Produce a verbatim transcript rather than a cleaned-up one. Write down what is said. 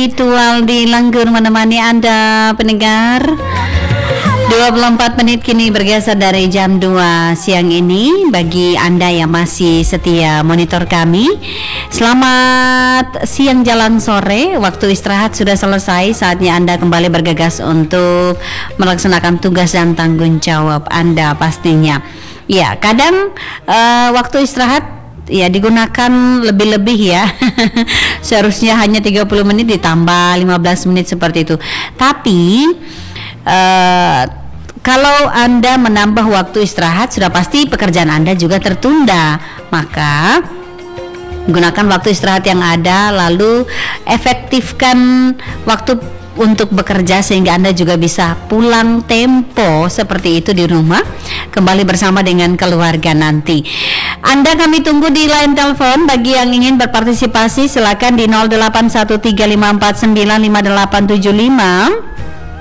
Spiritual di Langgur menemani Anda pendengar. Dua puluh empat menit kini bergeser dari jam dua siang ini. Bagi Anda yang masih setia monitor kami, selamat siang jalan sore. Waktu istirahat sudah selesai. Saatnya Anda kembali bergegas untuk melaksanakan tugas dan tanggung jawab Anda pastinya. Ya, kadang uh, waktu istirahat ya digunakan lebih-lebih ya. Seharusnya hanya tiga puluh menit ditambah lima belas menit seperti itu. Tapi uh, kalau Anda menambah waktu istirahat, sudah pasti pekerjaan Anda juga tertunda. Maka gunakan waktu istirahat yang ada, lalu efektifkan waktu untuk bekerja sehingga Anda juga bisa pulang tempo seperti itu di rumah, kembali bersama dengan keluarga nanti. Anda kami tunggu di line telepon. Bagi yang ingin berpartisipasi silakan di nol delapan satu tiga lima empat sembilan lima delapan tujuh lima.